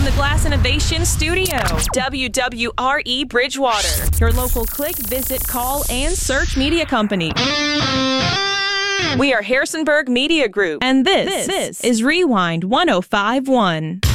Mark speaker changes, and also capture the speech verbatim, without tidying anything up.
Speaker 1: from the Glass Innovation Studio, W W R E Bridgewater, your local click, visit, call, and search media company. We are Harrisonburg Media Group, and this, this is Rewind one oh five point one.